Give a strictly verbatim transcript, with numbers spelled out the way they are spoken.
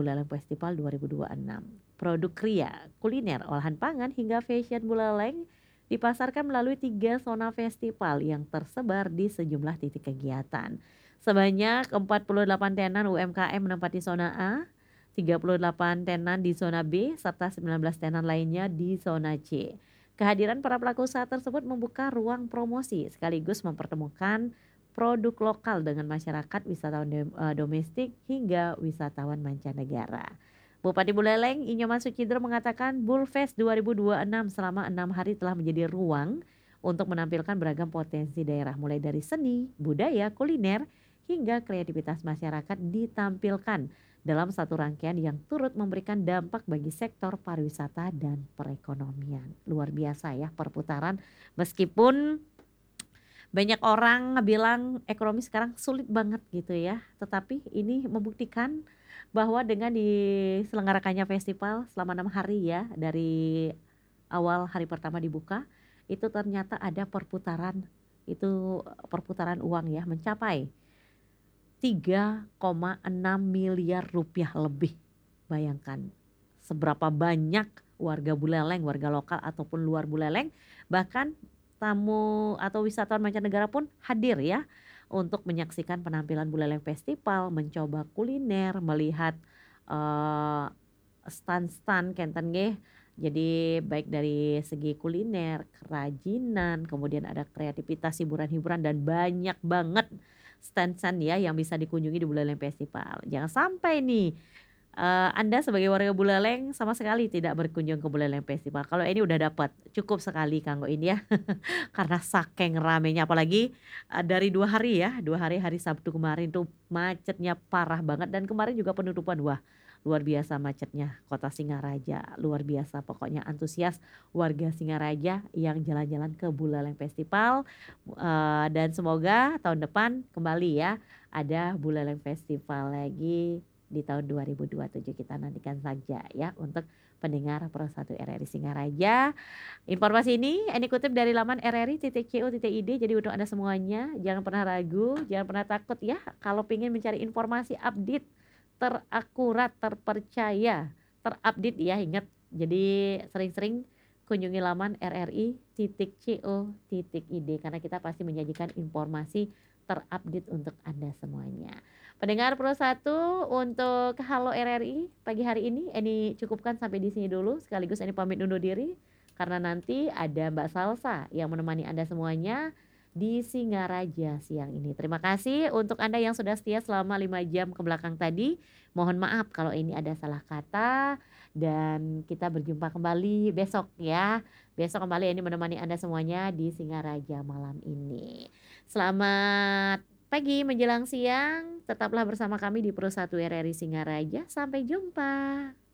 Buleleng Festival dua ribu dua puluh enam. Produk kria, kuliner, olahan pangan hingga fashion Buleleng dipasarkan melalui tiga zona festival yang tersebar di sejumlah titik kegiatan. Sebanyak empat puluh delapan tenan U M K M menempati zona A, tiga puluh delapan tenan di zona B, serta sembilan belas tenan lainnya di zona C. Kehadiran para pelaku usaha tersebut membuka ruang promosi sekaligus mempertemukan produk lokal dengan masyarakat, wisatawan dem- eh, domestik hingga wisatawan mancanegara. Bupati Buleleng Inyoman Sucidro mengatakan Bulfest dua ribu dua puluh enam selama enam hari telah menjadi ruang untuk menampilkan beragam potensi daerah mulai dari seni, budaya, kuliner hingga kreativitas masyarakat ditampilkan dalam satu rangkaian yang turut memberikan dampak bagi sektor pariwisata dan perekonomian. Luar biasa ya perputaran, meskipun banyak orang bilang ekonomi sekarang sulit banget gitu ya, tetapi ini membuktikan bahwa dengan diselenggarakannya festival selama enam hari ya, dari awal hari pertama dibuka, itu ternyata ada perputaran, itu perputaran uang ya mencapai tiga koma enam miliar rupiah lebih. Bayangkan seberapa banyak warga Buleleng, warga lokal ataupun luar Buleleng, bahkan tamu atau wisatawan mancanegara pun hadir ya untuk menyaksikan penampilan Buleleng Festival, mencoba kuliner, melihat eh, stan-stan kenten nggih. Jadi baik dari segi kuliner, kerajinan, kemudian ada kreativitas hiburan-hiburan dan banyak banget stand-stand ya yang bisa dikunjungi di Buleleng Festival. Jangan sampai nih Eee, Anda sebagai warga Buleleng sama sekali tidak berkunjung ke Buleleng Festival. Kalau ini udah dapat, cukup sekali kanggo ini ya, karena saking ramenya apalagi, eee, dari dua hari ya, dua hari, hari Sabtu kemarin tuh macetnya parah banget dan kemarin juga penutupan. Wah, luar biasa macetnya kota Singaraja, luar biasa pokoknya antusias warga Singaraja yang jalan-jalan ke Buleleng Festival, eee, dan semoga tahun depan kembali ya, ada Buleleng Festival lagi di tahun dua ribu dua puluh tujuh kita nantikan saja ya untuk pendengar Pro satu R R I Singaraja. Informasi ini Eni kutip dari laman r r i titik co titik i d. Jadi untuk Anda semuanya jangan pernah ragu, jangan pernah takut ya kalau ingin mencari informasi update terakurat, terpercaya, terupdate ya ingat. Jadi sering-sering kunjungi laman r r i titik co titik i d karena kita pasti menyajikan informasi terupdate untuk Anda semuanya. Pendengar Pro satu untuk Halo R R I pagi hari ini Eni cukupkan sampai di sini dulu sekaligus Eni pamit undur diri karena nanti ada Mbak Salsa yang menemani Anda semuanya di Singaraja siang ini. Terima kasih untuk Anda yang sudah setia selama lima jam ke belakang tadi. Mohon maaf kalau ini ada salah kata dan kita berjumpa kembali besok ya. Besok kembali Eni menemani Anda semuanya di Singaraja malam ini. Selamat pagi menjelang siang, tetaplah bersama kami di Pro satu R R I Singaraja. Sampai jumpa.